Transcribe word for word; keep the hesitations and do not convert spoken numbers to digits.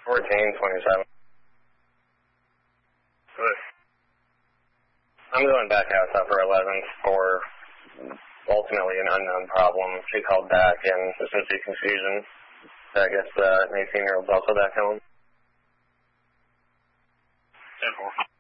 fourteen twenty-seven. Good. I'm going back out to upper eleventh for ultimately an unknown problem. She called back and there seems to be confusion. I guess uh, an eighteen-year-old's also back home. Simple.